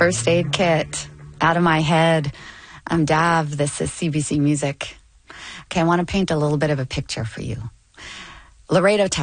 First Aid Kit, Out of My Head. I'm Dav. This is CBC Music. Okay, I want to paint a little bit of a picture for you. Laredo, Texas.